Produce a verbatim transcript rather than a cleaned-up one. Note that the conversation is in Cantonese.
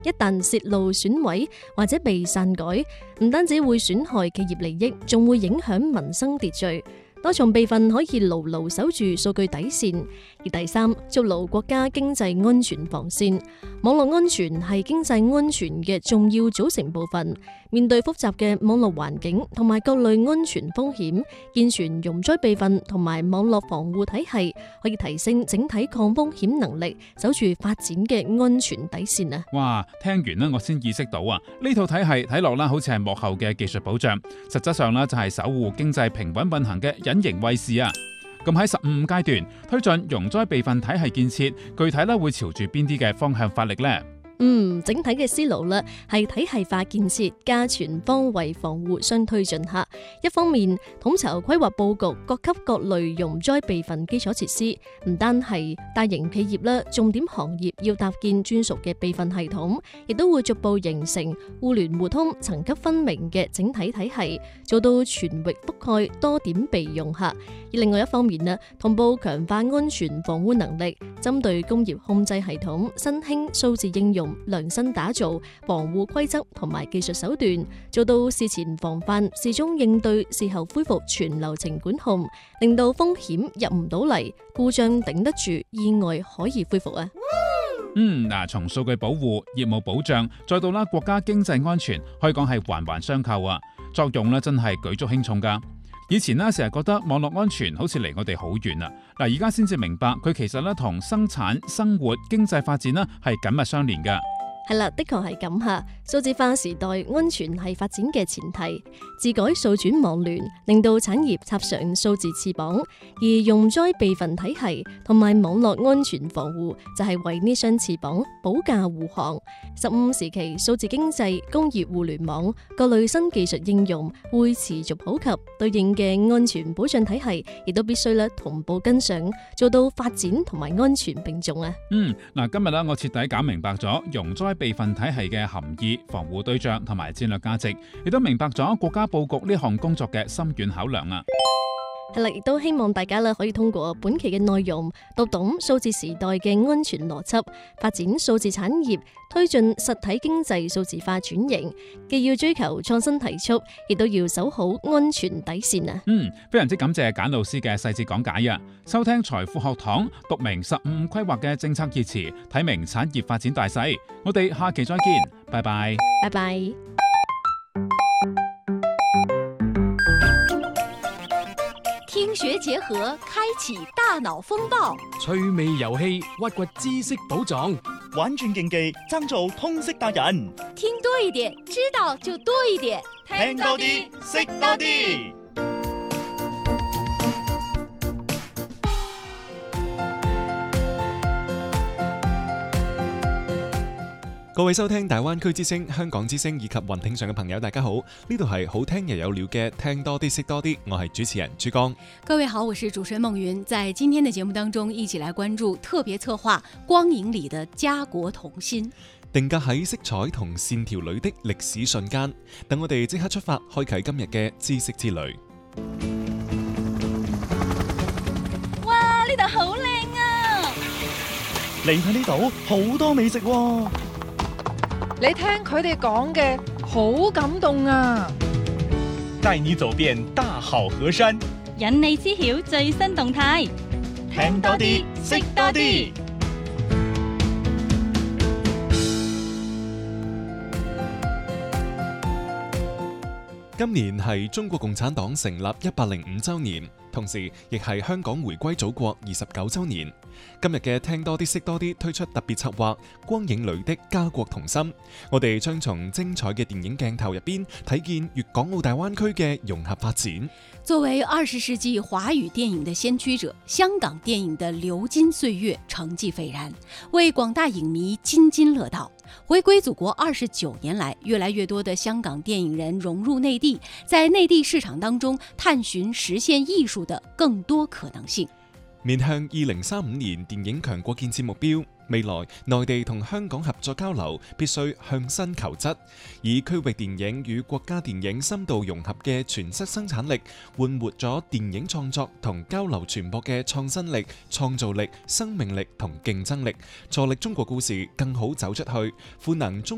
一旦泄露損毀或者被篡改，唔單止會損害企業利益，仲會影響民生秩序。多重備份可以牢牢守住數據底線。而第三，築牢國家經濟安全防線。網絡安全係經濟安全嘅重要組成部分。面對複雜嘅網絡環境同埋各類安全風險，健全容災備份同埋網絡防護體系，可以提升整體抗風險能力，守住發展嘅安全底線啊！ 哇，聽完呢我先意識到啊，呢套體系睇落啦，好似係幕後嘅技術保障，實質上呢就係守護經濟平穩運行嘅隱形衛士啊！咁喺十五階段推進容災備份體系建設，具體咧會朝住邊啲嘅方向發力呢？ 嗯，整體嘅思路咧係體系化建設加全方位防護相推進下。一方面統籌規劃佈局各級各類容災備份基礎設施，唔單係大型企業啦，重點行業要搭建專屬嘅備份系統，亦都會逐步形成互聯互通、層級分明嘅整體體系，做到全域覆蓋、多點備用下。而另外一方面咧，同步強化安全防護能力，針對工業控制系統、新興數字應用，量身打造防護規則同埋技術手段，做到事前防範、事中應對、事後恢復全流程管控，令到風險入唔到嚟，故障頂得住，意外可以恢復啊！ 嗯，嗱，從數據保護、業務保障，再到啦國家經濟安全，可以講係環環相扣啊！作用咧真係舉足輕重噶。以前呢，成日覺得網絡安全好似離我哋好遠啊！嗱，而家先至明白佢其實咧同生產、生活、經濟發展呢係緊密相連噶。 係啦，的確係咁吓。數字化時代，安全係發展嘅前提。自改數轉網聯，令到產業插上數字翅膀。而容災備份體系同埋網絡安全防護，就係為呢雙翅膀保駕護航。十五時期，數字經濟、工業互聯網各類新技術應用會持續普及，對應嘅安全保障體系亦都必須咧同步跟上，做到發展同埋安全並重啊！ 嗯，嗱，今日咧我徹底搞明白咗容災備份體系嘅含義、防護對象同埋戰略價值，亦都明白咗國家佈局呢項工作嘅深遠考量啊！ 係啦，亦都希望大家咧可以通過本期嘅內容，讀懂數字時代嘅安全邏輯，發展數字產業，推進實體經濟數字化轉型。既要追求創新提速，亦都要守好安全底線啊！ 嗯，非常之感謝簡老師嘅細緻講解啊！收聽財富學堂，讀明十五規劃嘅政策熱詞，睇明產業發展大勢。我哋下期再見，拜拜， 拜拜。 聽學結合，開啟大腦風暴。 趣味遊戲，挖掘知識寶藏。 玩轉競技，爭做通識達人。 聽多一點，知道就多一點。 聽多啲，識多啲。 各位收聽大灣區之聲、香港之聲以及雲聽上嘅朋友，大家好，呢度係好聽又有料嘅聽多啲識多啲，我係主持人珠江。 各位好，我是主持人夢雲，在今天的節目當中，一起來關注特別策劃光影裡的家國同心， 定格喺色彩同線條裏的歷史瞬間。等我哋即刻出發，開啟今日嘅知識之旅。 哇，呢度好靚啊！ 嚟睇呢度好多美食喎。 你聽佢哋講嘅好感動啊！ 帶你走遍大好河山， 引你知曉最新動態， 聽多啲，識多啲。 今年係中國共產黨成立一百零五週年，同時亦係香港回歸祖國二十九週年。今日嘅聽多啲識多啲推出特別策劃《光影裡的家國同心》，我哋將從精彩嘅電影鏡頭入邊睇見粵港澳大灣區嘅融合發展。 作為二十世紀華語電影的先驅者，香港電影的流金歲月成績斐然，為廣大影迷津津樂道。回歸祖國二十九年來，越來越多的香港電影人融入內地，在內地市場當中探尋實現藝術的更多可能性。 面向二零三五年電影強國建設目標，未來內地同香港合作交流必須向新求質，以區域電影與國家電影深度融合嘅全息生產力，喚活咗電影創作同交流傳播嘅創新力、創造力、生命力同競爭力，助力中國故事更好走出去，賦能中